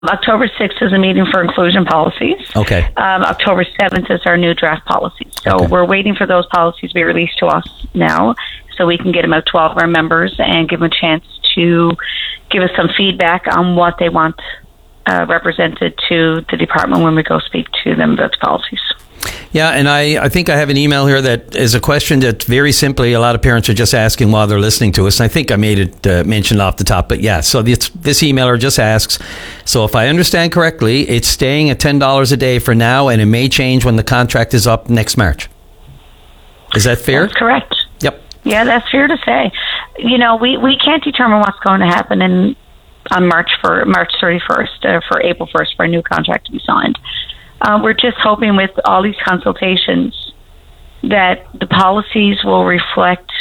October 6th is a meeting for inclusion policies. Okay. October 7th is our new draft policies. So we're waiting for those policies to be released to us now so we can get them out to all of our members and give them a chance to give us some feedback on what they want represented to the department when we go speak to them about the policies. Yeah, and I think I have an email here that is a question that very simply a lot of parents are just asking while they're listening to us. And I think I made it mentioned off the top, but yeah. So this emailer just asks, so if I understand correctly, it's staying at $10 a day for now, and it may change when the contract is up next March. Is that fair? That's correct. Yep. Yeah, that's fair to say. You know, we can't determine what's going to happen on March 31st, for April 1st for a new contract to be signed. We're just hoping with all these consultations that the policies will reflect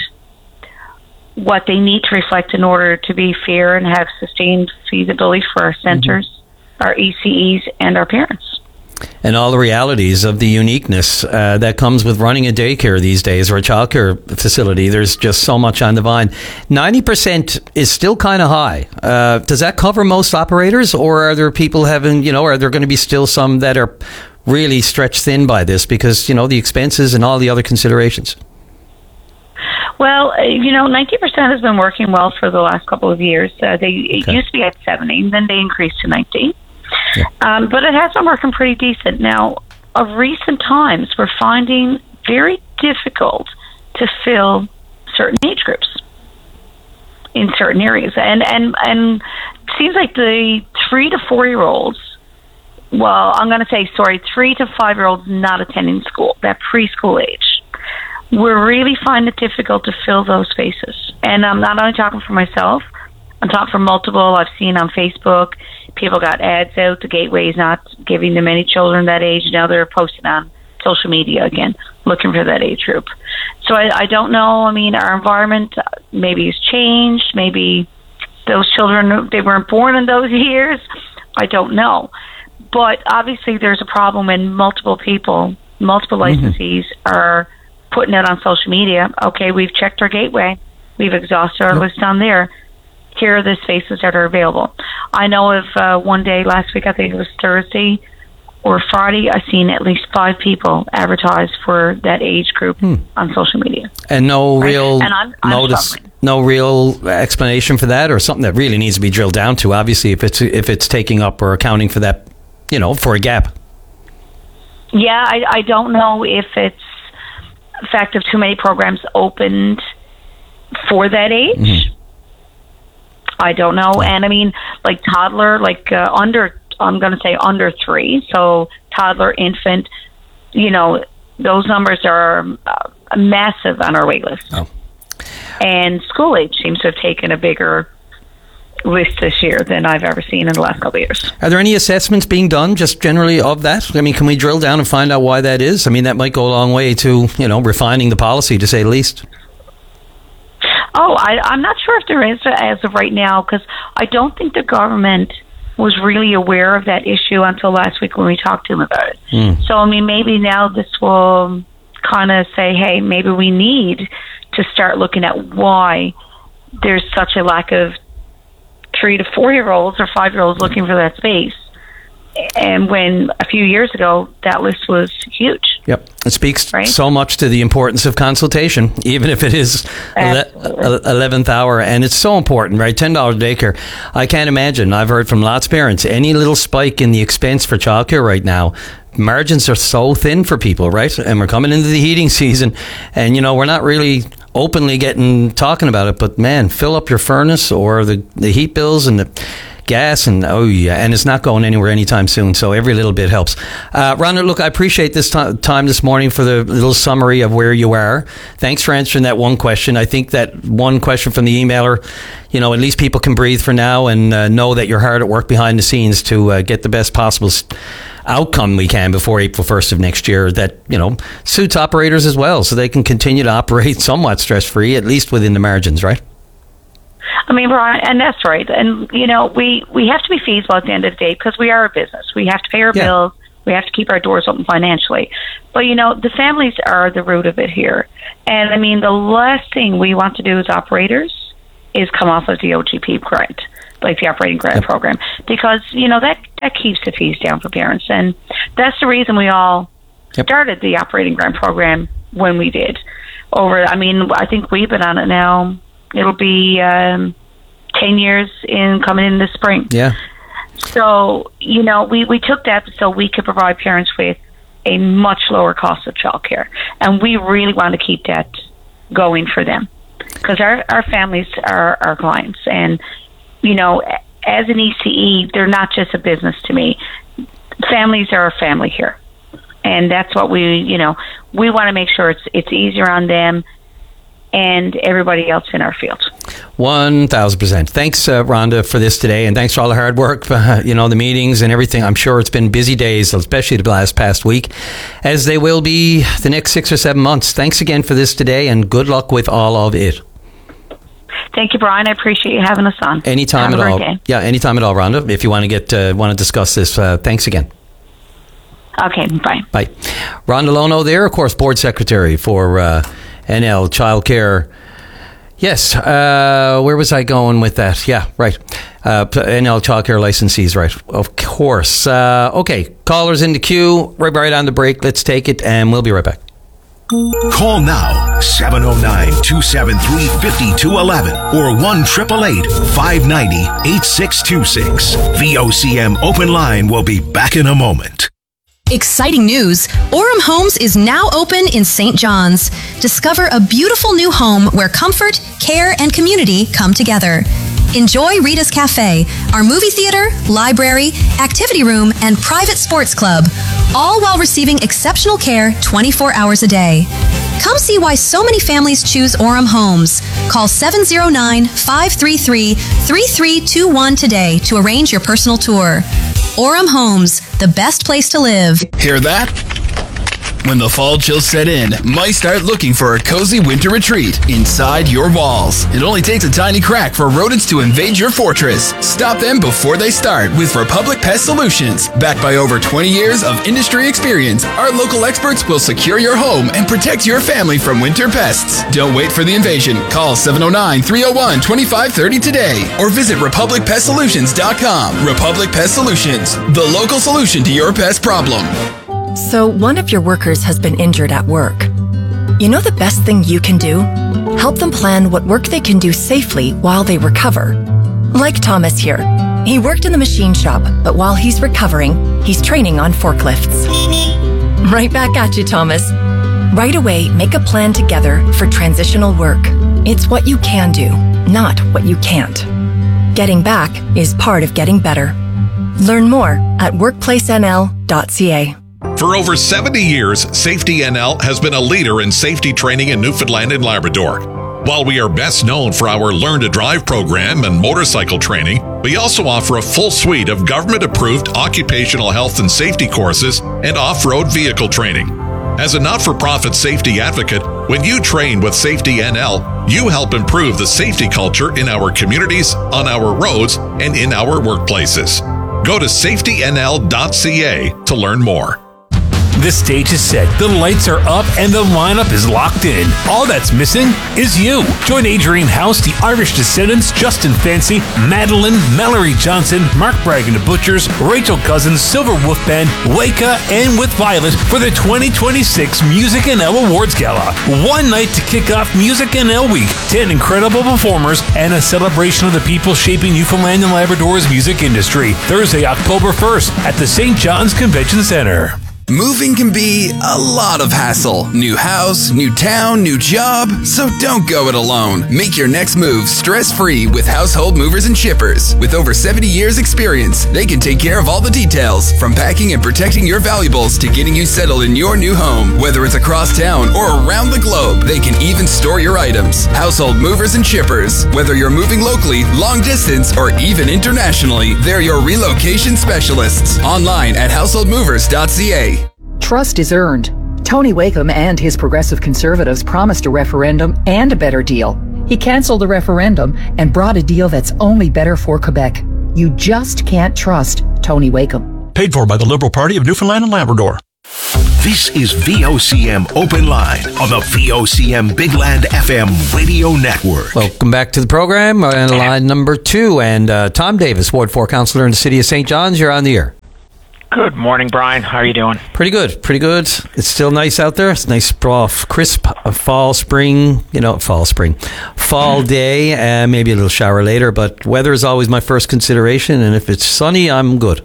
what they need to reflect in order to be fair and have sustained feasibility for our centers, our ECEs, and our parents. And all the realities of the uniqueness that comes with running a daycare these days or a childcare facility. There's just so much on the vine. 90% is still kind of high. Does that cover most operators, or are there people having, are there going to be still some that are really stretched thin by this because, the expenses and all the other considerations? Well, 90% has been working well for the last couple of years. It used to be at 70, then they increased to 90. Yeah. But it has been working pretty decent. Now, of recent times, we're finding very difficult to fill certain age groups in certain areas. And it seems like the 3 to 4-year-olds, well, I'm going to say, 3 to 5-year-olds not attending school, that preschool age. We're really finding it difficult to fill those spaces. And I'm not only talking for myself, I'm talking for multiple. I've seen on Facebook, people got ads out. The Gateway is not giving them any children that age. Now they're posting on social media again, looking for that age group. So I don't know. I mean, our environment maybe has changed. Maybe those children, they weren't born in those years. I don't know. But obviously there's a problem when multiple people, multiple licensees are putting it on social media. Okay, we've checked our Gateway. We've exhausted our list on there. Here are the spaces that are available. I know of one day last week, I think it was Thursday or Friday, I've seen at least 5 people advertise for that age group on social media. And no real notice, no real explanation for that, or something that really needs to be drilled down to, obviously, if it's taking up or accounting for that, for a gap. Yeah, I don't know if it's the fact of too many programs opened for that age. I don't know. And I mean, like toddler, I'm going to say under 3. So toddler, infant, those numbers are massive on our wait list. Oh. And school age seems to have taken a bigger list this year than I've ever seen in the last couple of years. Are there any assessments being done just generally of that? I mean, can we drill down and find out why that is? I mean, that might go a long way to, refining the policy, to say the least. Oh, I'm not sure if there is as of right now, because I don't think the government was really aware of that issue until last week when we talked to them about it. So, I mean, maybe now this will kind of say, hey, maybe we need to start looking at why there's such a lack of 3 to 4-year-olds or 5-year-olds looking for that space. And when a few years ago, that list was huge. Yep. It speaks so much to the importance of consultation, even if it is 11th hour. And it's so important, right? $10 daycare. I can't imagine. I've heard from lots of parents, any little spike in the expense for childcare right now, margins are so thin for people, right? And we're coming into the heating season, and, we're not really openly talking about it, but man, fill up your furnace or the heat bills and the gas, and and it's not going anywhere anytime soon, so every little bit helps. Rhonda, look, I appreciate this time this morning for the little summary of where you are. Thanks for answering that one question. I think that one question from the emailer, at least people can breathe for now and know that you're hard at work behind the scenes to get the best possible outcome we can before April 1st of next year that, suits operators as well, so they can continue to operate somewhat stress-free, at least within the margins, right? I mean, Brian, and that's right. And, we have to be feasible at the end of the day because we are a business. We have to pay our bills. We have to keep our doors open financially. But, the families are the root of it here. And, I mean, the last thing we want to do as operators is come off of the OGP grant. like the operating grant program, because, that keeps the fees down for parents. And that's the reason we all started the operating grant program when we did. I think we've been on it now. It'll be 10 years coming in this spring. Yeah. So, we took that so we could provide parents with a much lower cost of childcare. And we really want to keep that going for them, because our families are our clients. And, as an ECE, they're not just a business to me. Families are a family here. And that's what we want to make sure it's easier on them and everybody else in our field. 1,000%. Thanks, Rhonda, for this today, and thanks for all the hard work, the meetings and everything. I'm sure it's been busy days, especially the past week, as they will be the next 6 or 7 months. Thanks again for this today, and good luck with all of it. Thank you, Brian. I appreciate you having us on. Anytime at all. Yeah, anytime at all, Rhonda. If you want to discuss this, thanks again. Okay, bye. Bye. Rhonda Lono there, of course, board secretary for NL Childcare. Yes, where was I going with that? Yeah, right. NL Childcare licensees, right. Of course. Okay, callers in the queue. Right on the break. Let's take it, and we'll be right back. Call now, 709-273-5211 or 1-888-590-8626. VOCM Open Line will be back in a moment. Exciting news! Orem Homes is now open in St. John's. Discover a beautiful new home where comfort, care, and community come together. Enjoy Rita's Cafe, our movie theater, library, activity room, and private sports club, all while receiving exceptional care 24 hours a day. Come see why so many families choose Orem Homes. Call 709-533-3321 today to arrange your personal tour. Orem Homes, the best place to live. Hear that? When the fall chills set in, might start looking for a cozy winter retreat inside your walls. It only takes a tiny crack for rodents to invade your fortress. Stop them before they start with Republic Pest Solutions. Backed by over 20 years of industry experience, our local experts will secure your home and protect your family from winter pests. Don't wait for the invasion. Call 709-301-2530 today or visit RepublicPestSolutions.com. Republic Pest Solutions, the local solution to your pest problem. So one of your workers has been injured at work. You know the best thing you can do? Help them plan what work they can do safely while they recover. Like Thomas here. He worked in the machine shop, but while he's recovering, he's training on forklifts. Right back at you, Thomas. Right away, make a plan together for transitional work. It's what you can do, not what you can't. Getting back is part of getting better. Learn more at workplacenl.ca. For over 70 years, Safety NL has been a leader in safety training in Newfoundland and Labrador. While we are best known for our Learn to Drive program and motorcycle training, we also offer a full suite of government-approved occupational health and safety courses and off-road vehicle training. As a not-for-profit safety advocate, when you train with Safety NL, you help improve the safety culture in our communities, on our roads, and in our workplaces. Go to safetynl.ca to learn more. The stage is set, the lights are up, and the lineup is locked in. All that's missing is you. Join Adrienne House, the Irish Descendants, Justin Fancy, Madeline, Mallory Johnson, Mark Bragg and the Butchers, Rachel Cousins, Silver Wolf Band, Waka, and With Violet for the 2026 Music NL Awards Gala. One night to kick off Music NL Week, 10 incredible performers, and a celebration of the people shaping Newfoundland and Labrador's music industry. Thursday, October 1st at the St. John's Convention Center. Moving can be a lot of hassle. New house, new town, new job. So don't go it alone. Make your next move stress-free with Household Movers and Shippers. With over 70 years experience, they can take care of all the details, from packing and protecting your valuables to getting you settled in your new home. Whether it's across town or around the globe, they can even store your items. Household Movers and Shippers. Whether you're moving locally, long distance, or even internationally, they're your relocation specialists. Online at householdmovers.ca. Trust is earned. Tony Wakeham and his Progressive Conservatives promised a referendum and a better deal. He cancelled the referendum and brought a deal that's only better for Quebec. You just can't trust Tony Wakeham. Paid for by the Liberal Party of Newfoundland and Labrador. This is VOCM Open Line on the VOCM Big Land FM radio network. Welcome back to the program. And line number 2. And Tom Davis, Ward 4 Councillor in the City of St. John's, you're on the air. Good morning, Brian. How are you doing? Pretty good. It's still nice out there. It's nice, crisp fall day. Maybe a little shower later, but weather is always my first consideration. And if it's sunny, I'm good.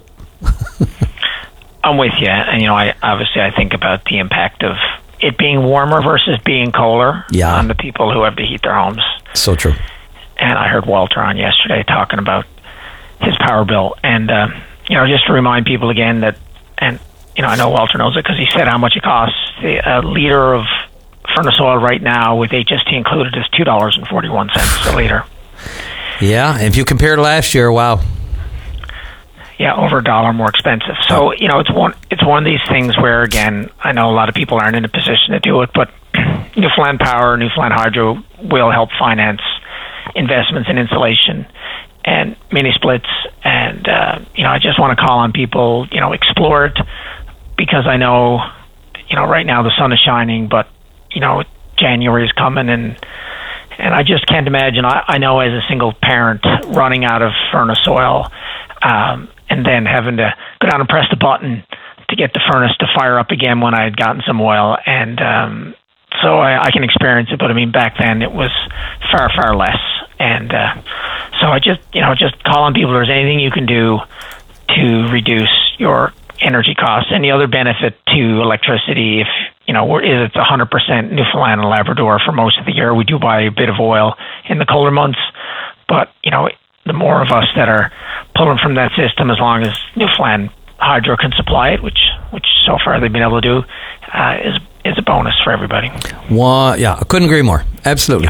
I'm with you. And, I think about the impact of it being warmer versus being colder on the people who have to heat their homes. So true. And I heard Walter on yesterday talking about his power bill. And, just to remind people again that, and, I know Walter knows it because he said how much it costs. A liter of furnace oil right now with HST included is $2.41 a liter. Yeah, if you compare to last year, wow. Yeah, over $1 more expensive. So, it's one of these things where, again, I know a lot of people aren't in a position to do it, but Newfoundland Power, Newfoundland Hydro will help finance investments in insulation and mini splits. And, I just want to call on people, explore it, because I know, right now the sun is shining, but, January is coming, and I just can't imagine. I know as a single parent running out of furnace oil, and then having to go down and press the button to get the furnace to fire up again when I had gotten some oil. And so I can experience it, but back then it was far, far less. And so I just call on people, if there's anything you can do to reduce your energy costs. Any other benefit to electricity, if it's 100% Newfoundland and Labrador for most of the year. We do buy a bit of oil in the colder months, but the more of us that are pulling from that system, as long as Newfoundland Hydro can supply it, which so far they've been able to do, is a bonus for everybody. I couldn't agree more. Absolutely.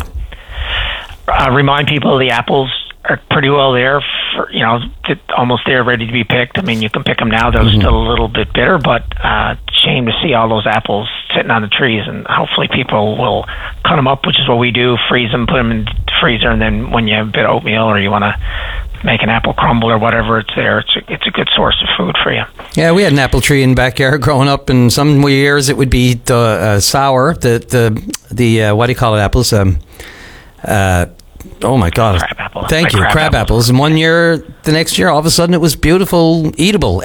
Remind people the apples are pretty well there, for, almost there, ready to be picked. You can pick them now. They're still a little bit bitter, but shame to see all those apples sitting on the trees, and hopefully people will cut them up, which is what we do, freeze them, put them in the freezer, and then when you have a bit of oatmeal or you want to make an apple crumble or whatever, it's there. It's a good source of food for you. Yeah, we had an apple tree in the backyard growing up, and some years it would be sour, the what do you call it, apples? Oh my God! Crab apples. Thank you, crab apples. And one year, the next year, all of a sudden, it was beautiful, edible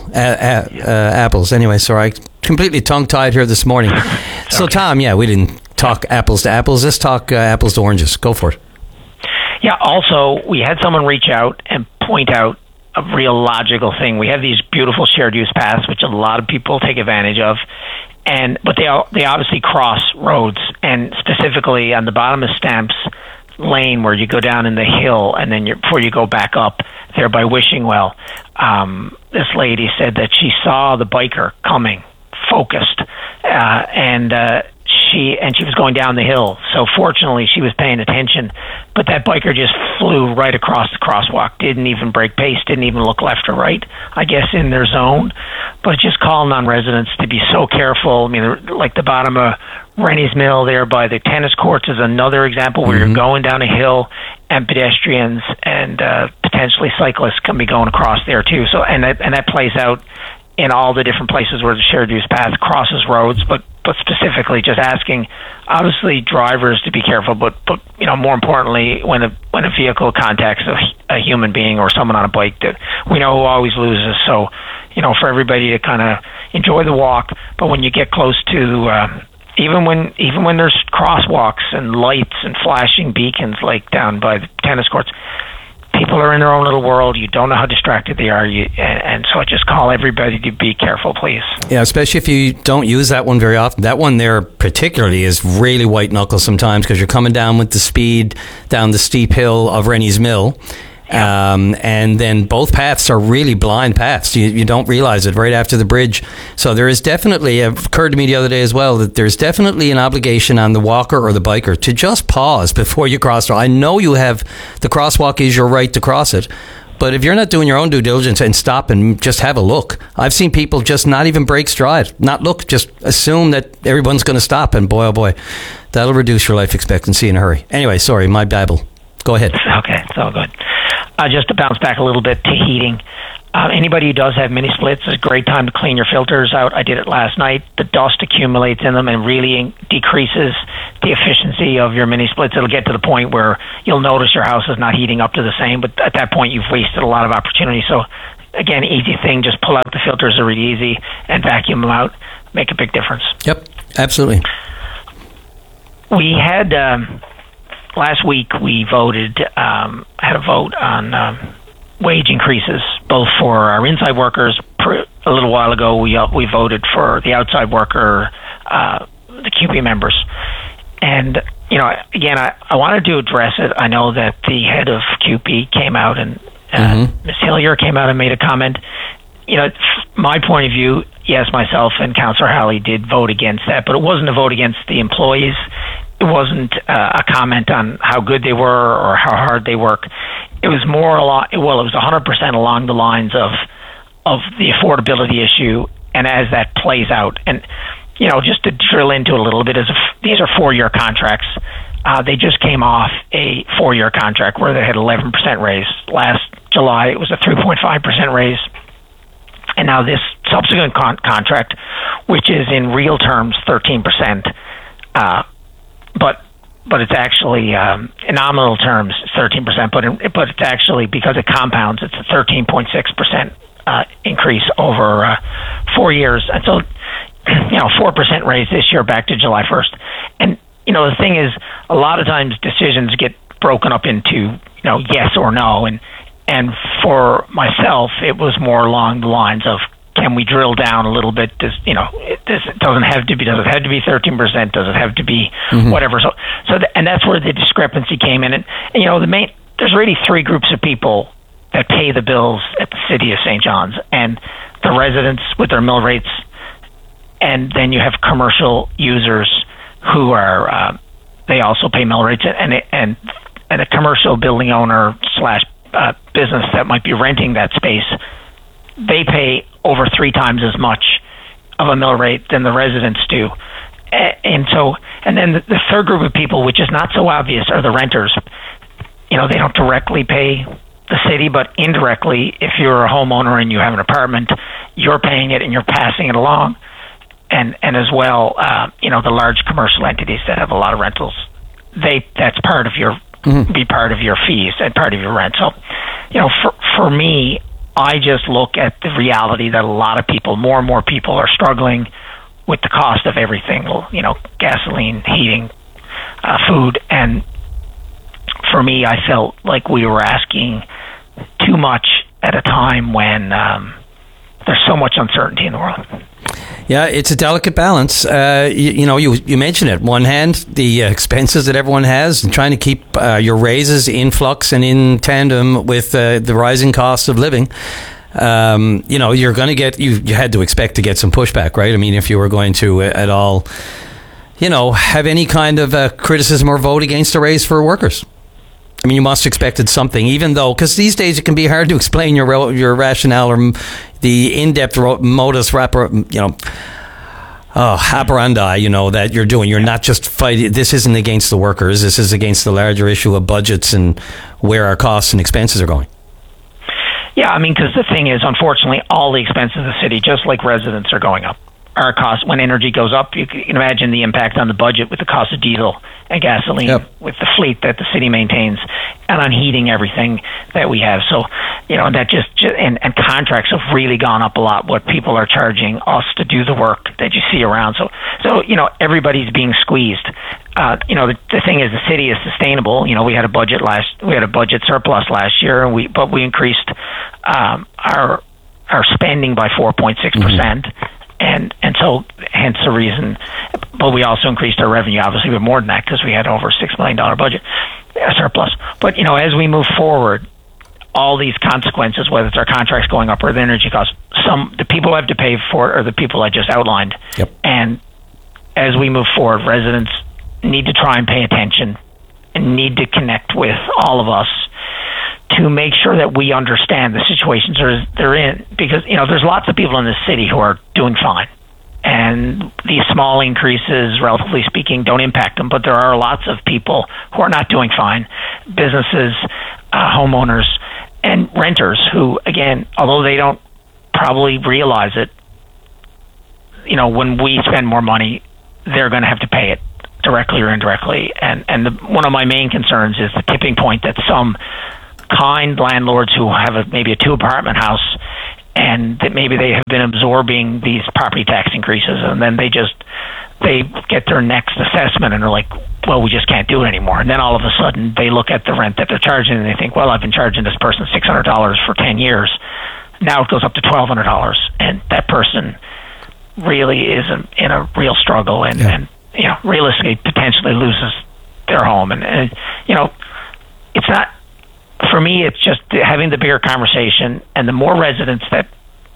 apples. Anyway, so I completely tongue-tied here this morning. So, Tom, we didn't talk apples to apples. Let's talk apples to oranges. Go for it. Yeah. Also, we had someone reach out and point out a real logical thing. We have these beautiful shared use paths, which a lot of people take advantage of. But they obviously cross roads, and specifically on the bottom of Stamps Lane, where you go down in the hill, and then before you go back up there by Wishing Well, this lady said that she saw the biker coming, focused, and she was going down the hill. So fortunately, she was paying attention, but that biker just flew right across the crosswalk. Didn't even break pace. Didn't even look left or right. I guess in their zone. But just calling on residents to be so careful. Like the bottom of Rennie's Mill there by the tennis courts is another example where you're going down a hill, and pedestrians and potentially cyclists can be going across there too. So and that plays out in all the different places where the shared use path crosses roads, but specifically just asking, obviously, drivers to be careful, but more importantly, when a vehicle contacts a human being or someone on a bike, that we know who always loses. So, for everybody to kind of enjoy the walk, but when you get close to even when there's crosswalks and lights and flashing beacons like down by the tennis courts, people are in their own little world. You don't know how distracted they are. And so I just call everybody to be careful, please. Yeah, especially if you don't use that one very often. That one there particularly is really white knuckle sometimes, because you're coming down with the speed down the steep hill of Rennie's Mill. And then both paths are really blind paths. You don't realize it right after the bridge. So there is definitely, it occurred to me the other day as well, that there's definitely an obligation on the walker or the biker to just pause before you cross. I know you have, the crosswalk is your right to cross it, but if you're not doing your own due diligence and stop and just have a look, I've seen people just not even break stride, not look, just assume that everyone's going to stop, and boy, oh boy, that'll reduce your life expectancy in a hurry. Anyway, sorry, my babble. Go ahead. Okay, it's all good. Just to bounce back a little bit to heating, Anybody who does have mini splits, is a great time to clean your filters out. I did it last night. The dust accumulates in them and really decreases the efficiency of your mini splits. It'll get to the point where you'll notice your house is not heating up to the same, but at that point you've wasted a lot of opportunity. So again, easy thing, just pull out the filters, are really easy, and vacuum them out. Make a big difference. Yep, absolutely. We had, last week we voted, had a vote on wage increases, both for our inside workers. A little while ago, we voted for the outside worker, the CUPE members. And, again, I wanted to address it. I know that the head of CUPE came out and Ms. Hillier came out and made a comment. My point of view, yes, myself and Councillor Halley did vote against that, but it wasn't a vote against the employees. It wasn't a comment on how good they were or how hard they work. It was more it was 100% along the lines of the affordability issue, and as that plays out, and just to drill into a little bit, these are 4-year contracts. They just came off a 4-year contract where they had 11% raise. Last July, it was a 3.5% raise, and now this subsequent contract, which is in real terms 13%, but it's actually in nominal terms 13%, but it's actually, because it compounds, it's a 13.6% increase over 4 years. And so 4% raise this year back to July 1st. And the thing is, a lot of times decisions get broken up into yes or no, and for myself it was more along the lines of, can we drill down a little bit? Does it have to be 13%? Does it have to be whatever? And that's where the discrepancy came in. And there's really 3 groups of people that pay the bills at the City of St. John's, and the residents with their mill rates, and then you have commercial users who are they also pay mill rates, and a commercial building owner / business that might be renting that space, they pay over 3 times as much of a mill rate than the residents do. And then the third group of people, which is not so obvious, are the renters. They don't directly pay the city, but indirectly, if you're a homeowner and you have an apartment, you're paying it and you're passing it along. And as well, the large commercial entities that have a lot of rentals, that's part of your be part of your fees and part of your rent. So, for me, I just look at the reality that a lot of people, more and more people, are struggling with the cost of everything. Gasoline, heating, food, and for me, I felt like we were asking too much at a time when there's so much uncertainty in the world. Yeah, it's a delicate balance. You mentioned it. One hand, the expenses that everyone has, and trying to keep your raises in flux and in tandem with the rising cost of living. You're going to get. You had to expect to get some pushback, right? I mean, if you were going to at all, have any kind of criticism or vote against a raise for workers. I mean, you must have expected something, even though, because these days it can be hard to explain your rationale or the in-depth modus operandi, that you're doing. You're not just fighting. This isn't against the workers. This is against the larger issue of budgets and where our costs and expenses are going. Yeah, I mean, because the thing is, unfortunately, all the expenses of the city, just like residents, are going up. Our costs, when energy goes up, you can imagine the impact on the budget with the cost of diesel and gasoline, with the fleet that the city maintains, and on heating everything that we have. So, that just and contracts have really gone up a lot. What people are charging us to do the work that you see around. So everybody's being squeezed. The thing is, the city is sustainable. We had a budget surplus last year, but we increased our spending by 4.6%. And so, hence the reason. But we also increased our revenue, obviously, with more than that, because we had over $6 million budget surplus. But as we move forward, all these consequences, whether it's our contracts going up or the energy costs, the people who have to pay for it are the people I just outlined. Yep. And as we move forward, residents need to try and pay attention and need to connect with all of us to make sure that we understand the situations they're in, because there's lots of people in the city who are doing fine, and these small increases, relatively speaking, don't impact them. But there are lots of people who are not doing fine, businesses, homeowners, and renters who, again, although they don't probably realize it, when we spend more money, they're going to have to pay it directly or indirectly. And one of my main concerns is the tipping point that some kind landlords who have maybe a 2-apartment house, and that maybe they have been absorbing these property tax increases, and then they get their next assessment and they're like, well, we just can't do it anymore. And then all of a sudden they look at the rent that they're charging and they think, well, I've been charging this person $600 for 10 years. Now it goes up to $1,200, and that person really is in a real struggle and realistically potentially loses their home. And it's not, for me, it's just having the bigger conversation, and the more residents that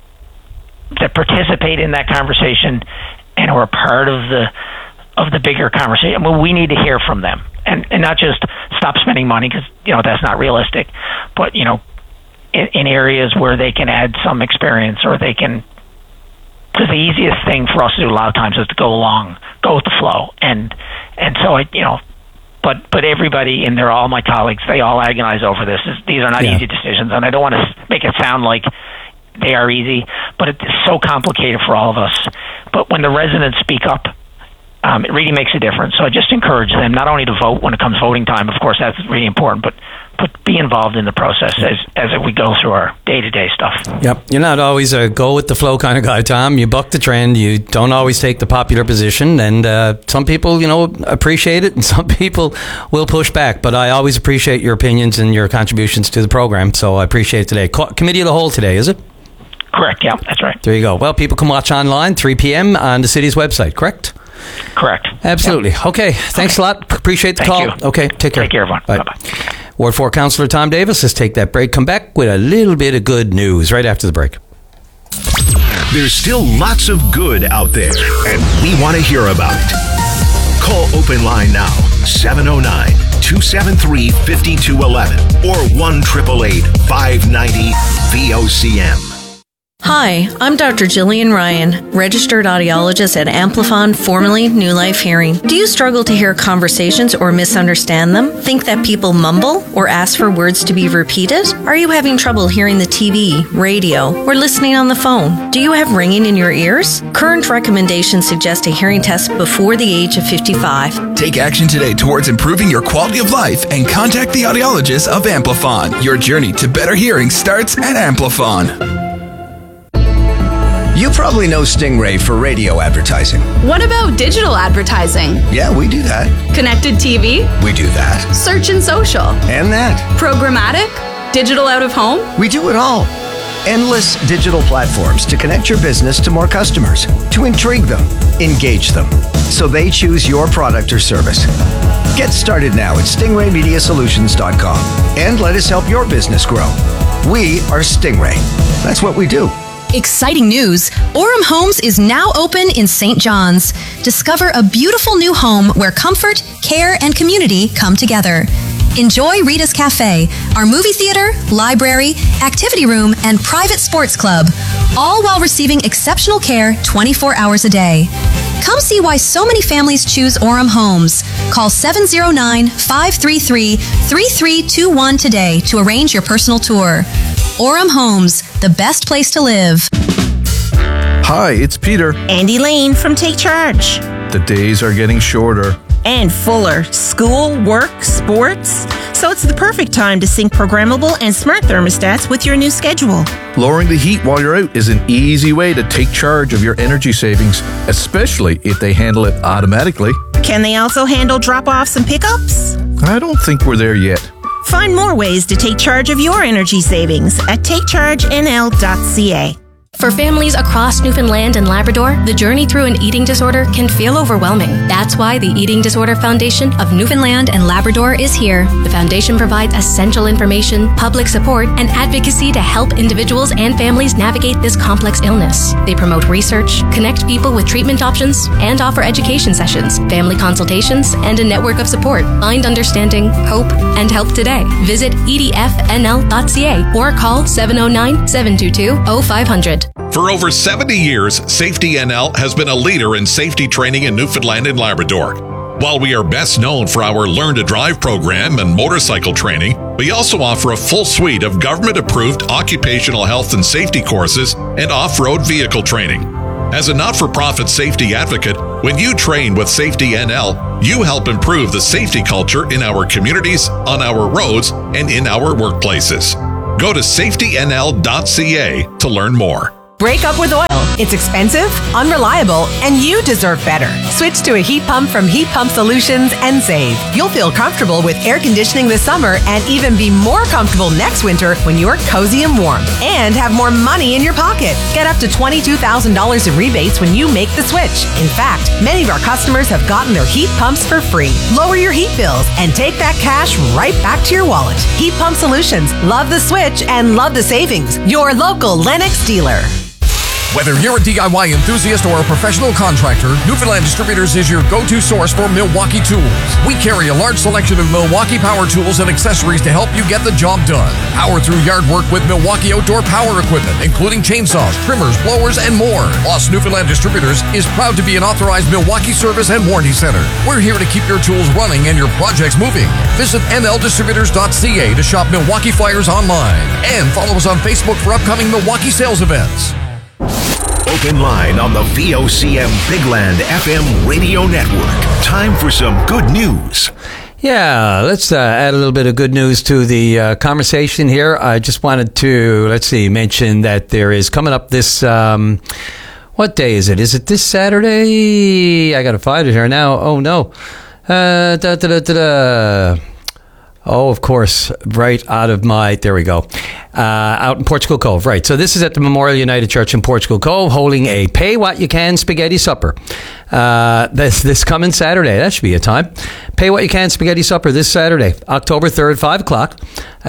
participate in that conversation and who are part of the bigger conversation. Well, we need to hear from them, and not just stop spending money, because that's not realistic, but in areas where they can add some experience, or they can. Because the easiest thing for us to do a lot of times is to go with the flow, and so But everybody in there, all my colleagues, they all agonize over this. These are not easy decisions, and I don't want to make it sound like they are easy, but it's so complicated for all of us. But when the residents speak up, it really makes a difference. So I just encourage them not only to vote when it comes voting time, of course, that's really important, but be involved in the process as we go through our day-to-day stuff. Yep. You're not always a go-with-the-flow kind of guy, Tom. You buck the trend. You don't always take the popular position, and some people, appreciate it, and some people will push back. But I always appreciate your opinions and your contributions to the program, so I appreciate it today. Committee of the Whole today, is it? Correct, yeah, that's right. There you go. Well, people can watch online, 3 p.m. on the city's website, correct? Correct. Absolutely. Yep. Okay, thanks a lot. Appreciate the call. You. Okay, take care. Take care, everyone. Bye. Bye-bye. Ward 4 Councillor Tom Davis. Let's take that break. Come back with a little bit of good news right after the break. There's still lots of good out there, and we want to hear about it. Call Open Line now, 709-273-5211 or 1-888-590-VOCM. Hi, I'm Dr. Jillian Ryan, registered audiologist at Amplifon, formerly New Life Hearing. Do you struggle to hear conversations or misunderstand them? Think that people mumble or ask for words to be repeated? Are you having trouble hearing the TV, radio, or listening on the phone? Do you have ringing in your ears? Current recommendations suggest a hearing test before the age of 55. Take action today towards improving your quality of life and contact the audiologist of Amplifon. Your journey to better hearing starts at Amplifon. You probably know Stingray for radio advertising. What about digital advertising? Yeah, we do that. Connected TV? We do that. Search and social? And that. Programmatic? Digital out of home? We do it all. Endless digital platforms to connect your business to more customers, to intrigue them, engage them, so they choose your product or service. Get started now at stingraymediasolutions.com and let us help your business grow. We are Stingray. That's what we do. Exciting news! Orem Homes is now open in St. John's. Discover a beautiful new home where comfort, care, and community come together. Enjoy Rita's Cafe, our movie theater, library, activity room, and private sports club, all while receiving exceptional care 24 hours a day. Come see why so many families choose Orem Homes. Call 709-533-3321 today to arrange your personal tour. Orem Homes, the best place to live. Hi, it's Peter. Andy Lane from Take Charge. The days are getting shorter. And fuller. School, work, sports. So it's the perfect time to sync programmable and smart thermostats with your new schedule. Lowering the heat while you're out is an easy way to take charge of your energy savings, especially if they handle it automatically. Can they also handle drop-offs and pickups? I don't think we're there yet. Find more ways to take charge of your energy savings at takechargenl.ca. For families across Newfoundland and Labrador, the journey through an eating disorder can feel overwhelming. That's why the Eating Disorder Foundation of Newfoundland and Labrador is here. The foundation provides essential information, public support, and advocacy to help individuals and families navigate this complex illness. They promote research, connect people with treatment options, and offer education sessions, family consultations, and a network of support. Find understanding, hope, and help today. Visit edfnl.ca or call 709-722-0500. For over 70 years, Safety NL has been a leader in safety training in Newfoundland and Labrador. While we are best known for our Learn to Drive program and motorcycle training, we also offer a full suite of government-approved occupational health and safety courses and off-road vehicle training. As a not-for-profit safety advocate, when you train with Safety NL, you help improve the safety culture in our communities, on our roads, and in our workplaces. Go to safetynl.ca to learn more. Break up with oil. It's expensive, unreliable, and you deserve better. Switch to a heat pump from Heat Pump Solutions and save. You'll feel comfortable with air conditioning this summer and even be more comfortable next winter when you're cozy and warm. And have more money in your pocket. Get up to $22,000 in rebates when you make the switch. In fact, many of our customers have gotten their heat pumps for free. Lower your heat bills and take that cash right back to your wallet. Heat Pump Solutions. Love the switch and love the savings. Your local Lennox dealer. Whether you're a DIY enthusiast or a professional contractor, Newfoundland Distributors is your go-to source for Milwaukee tools. We carry a large selection of Milwaukee power tools and accessories to help you get the job done. Power through yard work with Milwaukee outdoor power equipment, including chainsaws, trimmers, blowers, and more. Plus, Newfoundland Distributors is proud to be an authorized Milwaukee service and warranty center. We're here to keep your tools running and your projects moving. Visit nldistributors.ca to shop Milwaukee Flyers online. And follow us on Facebook for upcoming Milwaukee sales events. Open line on the VOCM Bigland FM radio network. Time for some good news. Yeah, let's add a little bit of good news to the conversation here. I just wanted to, mention that there is coming up this, what day is it? Is it this Saturday? I got to find it here now. Oh, no. Oh, of course, right out of my, there we go, out in Portugal Cove, right. So this is at the Memorial United Church in Portugal Cove, holding a Pay What You Can spaghetti supper. This coming Saturday, that should be a time. Pay What You Can spaghetti supper this Saturday, October 3rd, 5 o'clock,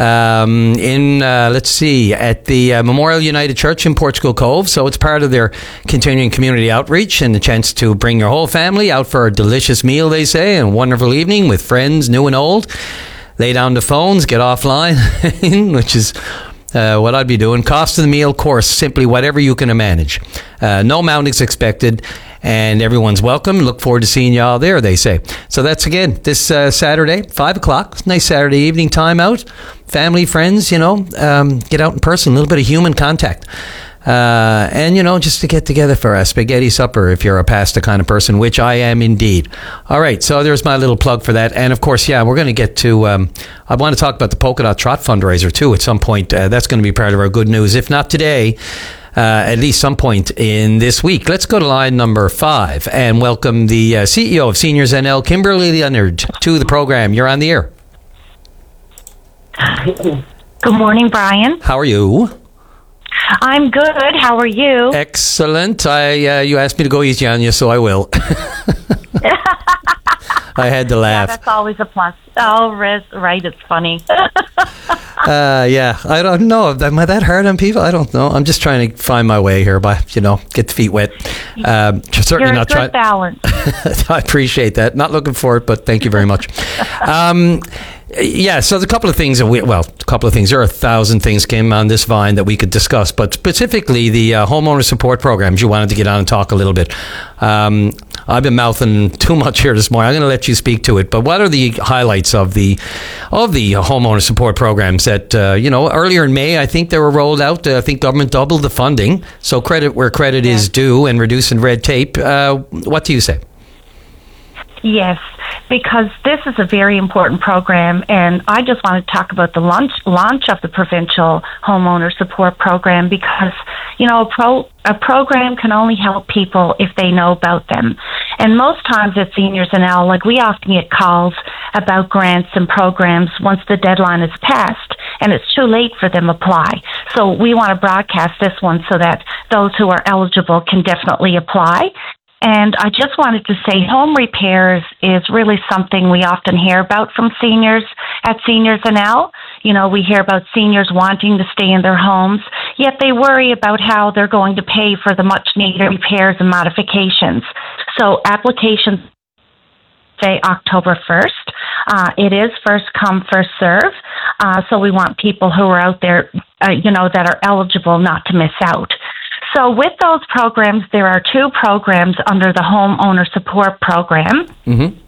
at the Memorial United Church in Portugal Cove. So it's part of their continuing community outreach and the chance to bring your whole family out for a delicious meal, they say, and a wonderful evening with friends, new and old. Lay down the phones, get offline, which is what I'd be doing. Cost of the meal, course, simply whatever you can manage. No amount is expected, and everyone's welcome. Look forward to seeing you all there, they say. So that's, again, this Saturday, 5 o'clock. Nice Saturday evening time out. Family, friends, get out in person, a little bit of human contact. And, just to get together for a spaghetti supper if you're a pasta kind of person, which I am indeed. All right, so there's my little plug for that. And, of course, we're going to get to, I want to talk about the Polka Dot Trot fundraiser, too, at some point. That's going to be part of our good news. If not today, at least some point in this week. Let's go to line number 5 and welcome the CEO of Seniors NL, Kimberly Leonard, to the program. You're on the air. Good morning, Brian. How are you? I'm good. How are you? Excellent. You asked me to go easy on you, so I will. I had to laugh. Yeah, that's always a plus. Oh, right. It's funny. Yeah. I don't know. Am I that hard on people? I don't know. I'm just trying to find my way here by, get the feet wet. Certainly You're not a good balance. I appreciate that. Not looking for it, but thank you very much. Yeah, so there's a couple of things. There are 1,000 things came on this Vine that we could discuss, but specifically the homeowner support programs. You wanted to get on and talk a little bit. I've been mouthing too much here this morning. I'm going to let you speak to it. But what are the highlights of the homeowner support programs that earlier in May? I think they were rolled out. I think government doubled the funding. So credit where credit is due and reducing red tape. What do you say? Yes, because this is a very important program, and I just want to talk about the launch of the provincial homeowner support program because, a program can only help people if they know about them. And most times at Seniors NL, we often get calls about grants and programs once the deadline is passed, and it's too late for them to apply. So we want to broadcast this one so that those who are eligible can definitely apply. And I just wanted to say home repairs is really something we often hear about from seniors at Seniors NL. We hear about seniors wanting to stay in their homes, yet they worry about how they're going to pay for the much-needed repairs and modifications. So applications say October 1st. It is first come, first serve. So we want people who are out there, that are eligible not to miss out. So with those programs, there are 2 programs under the homeowner support program. Mm-hmm.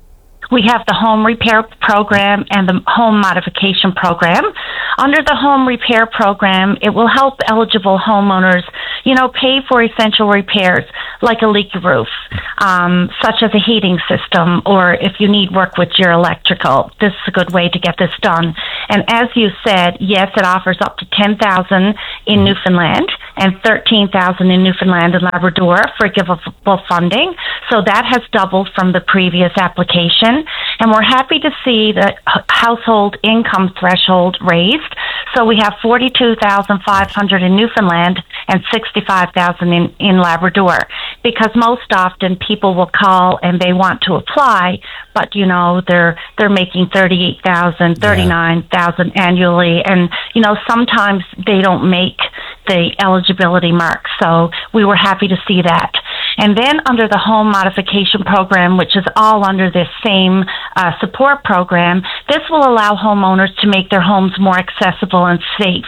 We have the home repair program and the home modification program. Under the home repair program, it will help eligible homeowners, pay for essential repairs like a leaky roof, such as a heating system, or if you need work with your electrical. This is a good way to get this done. And as you said, yes, it offers up to $10,000 in Newfoundland and $13,000 in Newfoundland and Labrador for givable funding. So that has doubled from the previous application. And we're happy to see the household income threshold raised. So we have $42,500 in Newfoundland and $65,000 in Labrador. Because most often people will call and they want to apply, but they're making $38,000, $39,000 annually, and sometimes they don't make the eligibility mark. So we were happy to see that. And then under the home modification program, which is all under this same support program, this will allow homeowners to make their homes more accessible and safe.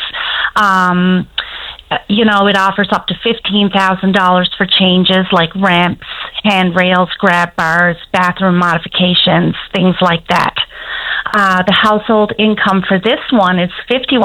It offers up to $15,000 for changes like ramps, handrails, grab bars, bathroom modifications, things like that. The household income for this one is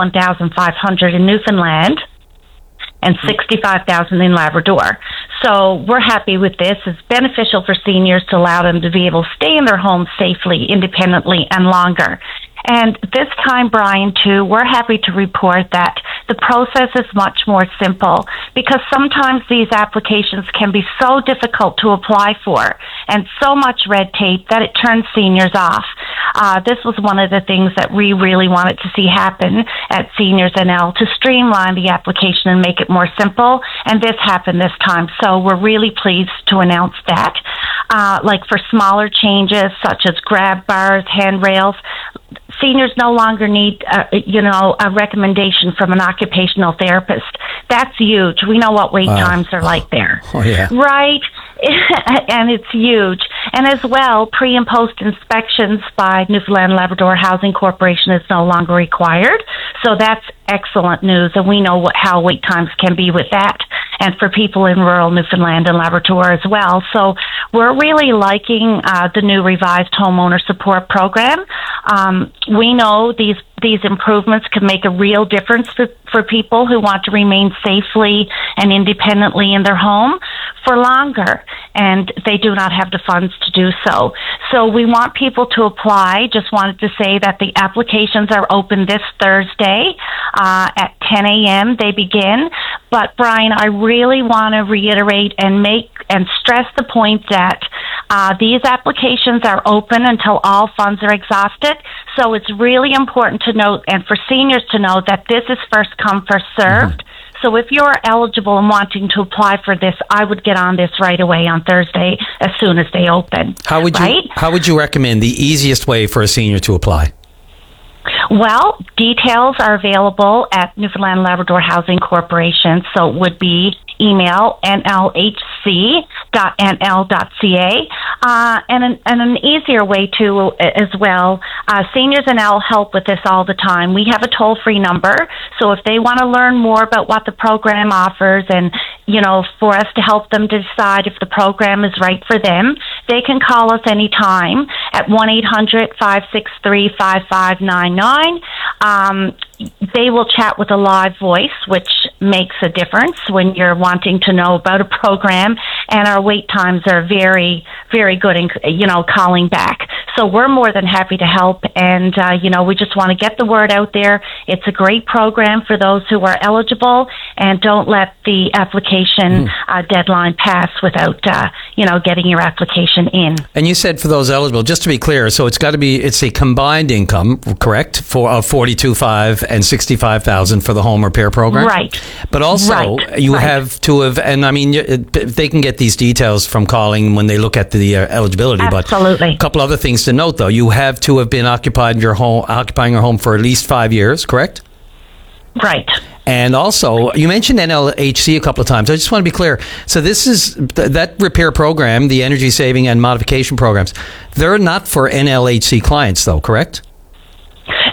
$51,500 in Newfoundland and $65,000 in Labrador. So we're happy with this. It's beneficial for seniors to allow them to be able to stay in their homes safely, independently, and longer. And this time, Brian, too, we're happy to report that the process is much more simple because sometimes these applications can be so difficult to apply for and so much red tape that it turns seniors off. This was one of the things that we really wanted to see happen at Seniors NL, to streamline the application and make it more simple, and this happened this time. So we're really pleased to announce that. Like for smaller changes such as grab bars, handrails, seniors no longer need, a recommendation from an occupational therapist. That's huge. We know what wait times are like there. Oh, yeah. Right? And it's huge. And as well, pre- and post-inspections by Newfoundland and Labrador Housing Corporation is no longer required. So that's excellent news. And we know how wait times can be with that. And for people in rural Newfoundland and Labrador as well. So we're really liking the new revised homeowner support program. We know these improvements can make a real difference for people who want to remain safely and independently in their home for longer, and they do not have the funds to do so. So we want people to apply. Just wanted to say that the applications are open this Thursday at 10 a.m. They begin. But, Brian, I really want to reiterate and stress the point that these applications are open until all funds are exhausted. So it's really important to note, and for seniors to know, that this is first come, first served. Mm-hmm. So if you're eligible and wanting to apply for this, I would get on this right away on Thursday as soon as they open. How would you recommend the easiest way for a senior to apply? Well, details are available at Newfoundland and Labrador Housing Corporation, so it would be email nlhc.nl.ca. And an easier way to as well, Seniors NL help with this all the time. We have a toll-free number, so if they want to learn more about what the program offers and, for us to help them decide if the program is right for them, they can call us anytime at 1-800-563-5599. They will chat with a live voice, which makes a difference when you're wanting to know about a program, and our wait times are very, very good in, calling back. So we're more than happy to help, and, we just want to get the word out there. It's a great program for those who are eligible, and don't let the application deadline pass without, getting your application in. And you said for those eligible, just to be clear, so it's a combined income, correct, for $42,500 and $65,000 for the home repair program? Right. But also, you have to have, and I mean, they can get these details from calling when they look at the eligibility. Absolutely. But a couple other things to note, though. You have to have been occupying your home for at least 5 years, correct? Right. And also, you mentioned NLHC a couple of times. I just want to be clear. So this is that repair program, the energy saving and modification programs. They're not for NLHC clients, though, correct?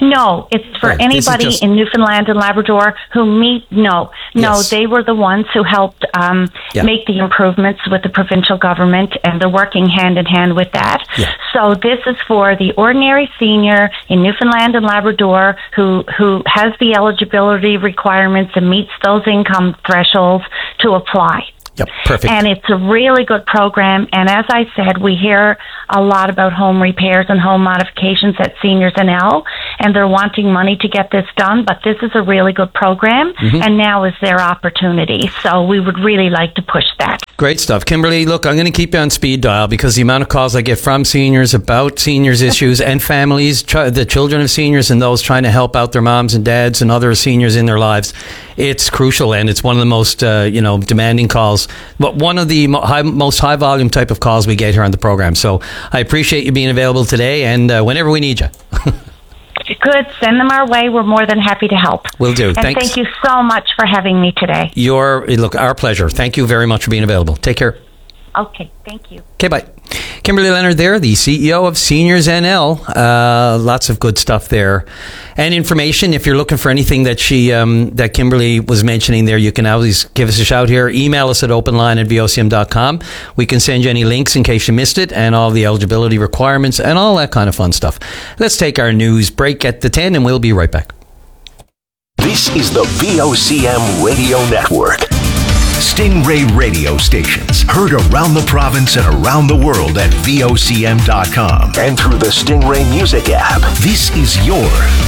No, it's for anybody in Newfoundland and Labrador who they were the ones who helped make the improvements with the provincial government, and they're working hand in hand with that. Yeah. So this is for the ordinary senior in Newfoundland and Labrador who has the eligibility requirements and meets those income thresholds to apply. Yep, perfect. And it's a really good program. And as I said, we hear a lot about home repairs and home modifications at Seniors NL, and they're wanting money to get this done. But this is a really good program, and now is their opportunity. So we would really like to push that. Great stuff. Kimberly, look, I'm going to keep you on speed dial because the amount of calls I get from seniors about seniors issues and families, the children of seniors and those trying to help out their moms and dads and other seniors in their lives, it's crucial, and it's one of the most demanding calls, but one of the most high volume type of calls we get here on the program. So I appreciate you being available today, and whenever we need you. Good. Send them our way. We're more than happy to help. Will do. And Thanks. Thank you so much for having me today. Our pleasure. Thank you very much for being available. Take care. Okay. Thank you. Okay, bye. Kimberly Leonard there, the CEO of Seniors NL. Lots of good stuff there. And information, if you're looking for anything that that Kimberly was mentioning there, you can always give us a shout here. Email us at openline@vocm.com. We can send you any links in case you missed it, and all the eligibility requirements and all that kind of fun stuff. Let's take our news break at the 10, and we'll be right back. This is the VOCM Radio Network. Stingray radio stations heard around the province and around the world at VOCM.com and through the Stingray Music app. This is your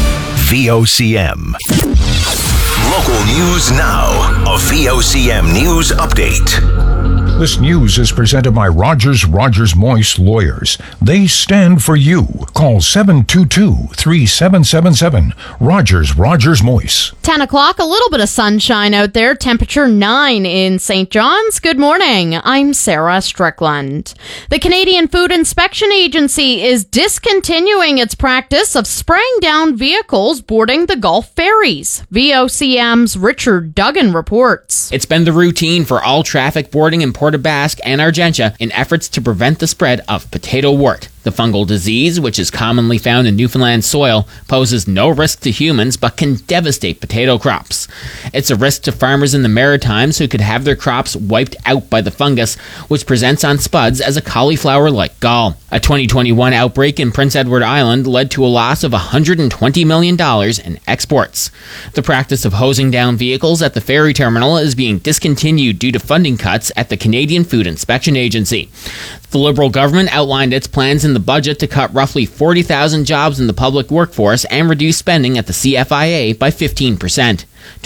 VOCM. Local news now. A VOCM news update. This news is presented by Rogers Moyse Lawyers. They stand for you. Call 722-3777. Rogers Moyse. 10 o'clock, a little bit of sunshine out there. Temperature 9 in St. John's. Good morning. I'm Sarah Strickland. The Canadian Food Inspection Agency is discontinuing its practice of spraying down vehicles boarding the Gulf ferries. VOCM's Richard Duggan reports. It's been the routine for all traffic boarding in Port aux Basques and Argentia in efforts to prevent the spread of potato wart. The fungal disease, which is commonly found in Newfoundland soil, poses no risk to humans but can devastate potato crops. It's a risk to farmers in the Maritimes who could have their crops wiped out by the fungus, which presents on spuds as a cauliflower-like gall. A 2021 outbreak in Prince Edward Island led to a loss of $120 million in exports. The practice of hosing down vehicles at the ferry terminal is being discontinued due to funding cuts at the Canadian Food Inspection Agency. The Liberal government outlined its plans in the budget to cut roughly 40,000 jobs in the public workforce and reduce spending at the CFIA by 15%.